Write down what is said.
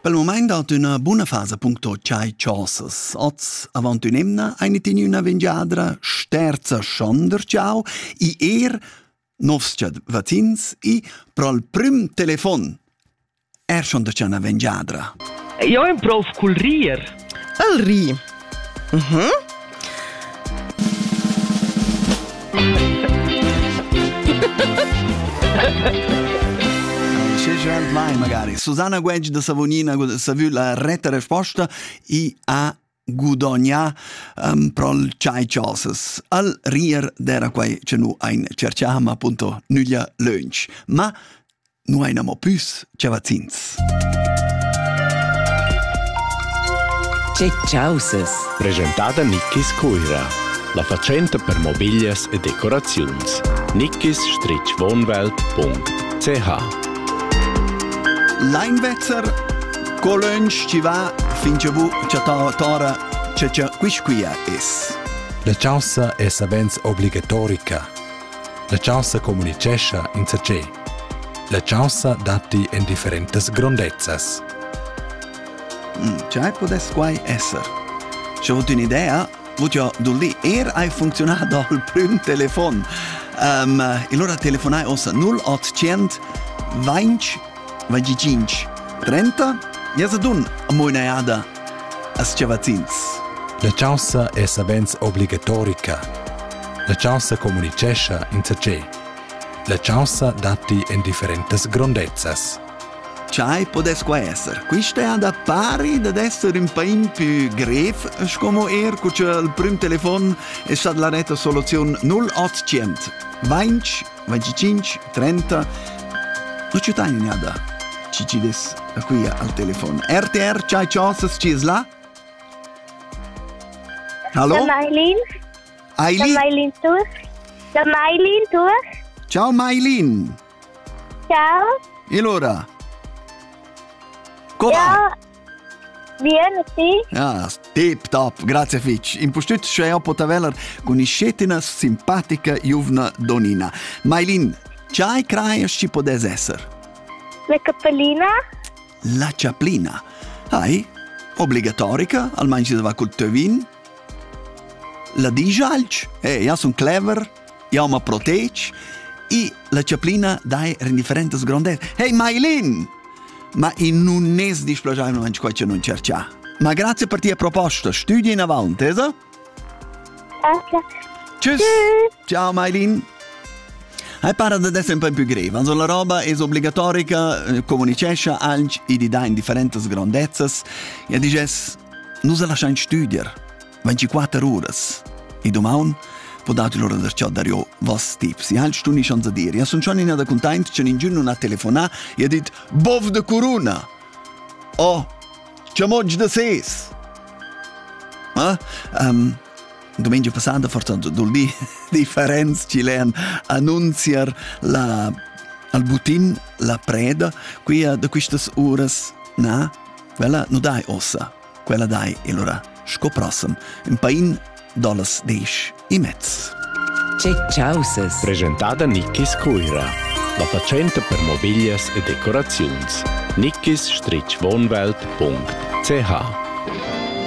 Pel moment hat una buona fase punto chai chosses. Oz avant un'emna eine tini una vengiadra sterza schonder ciao i novscad vacins i prol prim telefon schonder c'è una vengiadra. Io improv col rier. Al ri. C'è mai magari. Susanna Guedge da Savonina sa vu la retta risposta i a gudogna prol chai chosses. Al rier dera quai c'è nu ein cerciama appunto nuglia lunch. Ma nu ein amo pus c'è vacins. C'è Ciauses. Presentata Nickis Coira, la facenta per mobilias e decorazions. nickis-wohnwelt.ch Leinwetzer, colunch ci va finché vu c'è tora c'è quisquia es. La ciausa è savens obligatorica. La ciausa comunicescha in sace. La ciausa dati in differentes grondezzas. C'è podes quai esser. C'ho avuto un'idea, vuoi lì hai funzionato al prim telefon. E allora telefonai ossa 0800 20 25 30. Jesa dun a moinaiada as cevazins. La ciausa è savens obligatorica. La ciausa comunicescha in sace. La ciausa dati in differentes grondezzas. C'hai podes qua esser. Questa è da pari da essere un pain più greve, come cuccia il prim telefon è stata la retta soluzione 0800 20 25 30. Non ci tai nada. Ci des qui al telefono. RTR c'hai chosses ci is là? Hallo? Da Mailin. Aileen? Da Mailin durch. Da Mailin durch. Ciao Mailin. Ciao. E allora? Come va? Ja. Bien, sì. Ah, tip top, grazie Fitch. In postut c'è a potaveller con iscetina simpatica juvna donina. Mailin, c'hai craias ci podes esser? La cappellina. La ciaplina. Hai? Obbligatorica, almeno ci va col tevin. La dijalc, ja son clever, ja ma protege. E la ciaplina dai in differentes grondes. Hey Mailin! Ma in un nes displagiamo anche qua c'è non cercia. Ma grazie per tia proposta. Studi in avanti, eh? Okay. Tschüss. Ciao Mailin. Hai parla da essere un po' più greve. Also la roba è obbligatorica, comunicescia anche e di dai in differentes grandezzas. E dices, non se lasciamo studiare 24 ore. E domani podate loro da ciò dare vos tips. E altri stuni sono a dire. E sono già in da contento, c'è in giorno una telefonata e ha detto, bov de corona. Oh, c'è moggi da ses. Domenica passata, forse due differenze cilene, annunziare al butin la preda, qui da queste ore, no, quella non dai ossa, quella dai, e allora scoprossam, un pain dollas deish i mezz. C'è Ciauses. Presentata Nickis Coira, la facenta per mobilias e decorazions. nickis-wohnwelt.ch